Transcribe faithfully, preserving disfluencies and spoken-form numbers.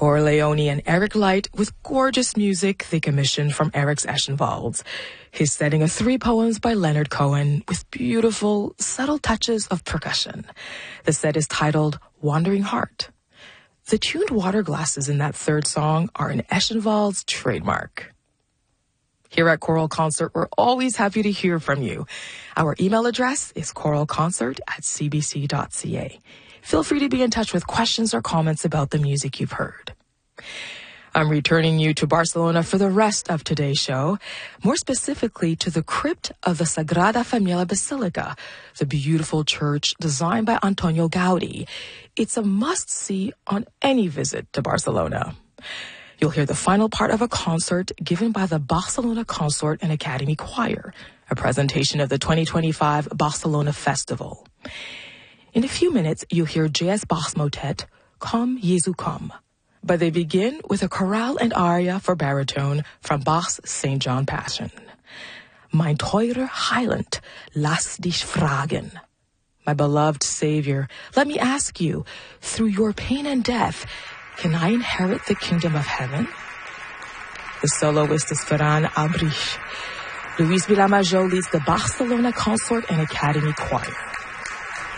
Cor Leone and Eric Light with gorgeous music they commissioned from Eric's Eschenwalds. His setting of three poems by Leonard Cohen with beautiful, subtle touches of percussion. The set is titled Wandering Heart. The tuned water glasses in that third song are an Eschenwald's trademark. Here at Choral Concert, we're always happy to hear from you. Our email address is choralconcert at c b c dot c a. Feel free to be in touch with questions or comments about the music you've heard. I'm returning you to Barcelona for the rest of today's show, more specifically to the crypt of the Sagrada Familia Basilica, the beautiful church designed by Antonio Gaudi. It's a must-see on any visit to Barcelona. You'll hear the final part of a concert given by the Barcelona Consort and Academy Choir, a presentation of the twenty twenty-five Barcelona Festival. In a few minutes, you'll hear J S Bach's motet, Komm, Jesu, komm. But they begin with a chorale and aria for baritone from Bach's Saint John Passion. Mein teurer Heiland, lass dich fragen. My beloved Savior, let me ask you, through your pain and death, can I inherit the kingdom of heaven? The soloist is Ferran Albrich. Luis Vilamajo leads the Barcelona Consort and Academy Choir.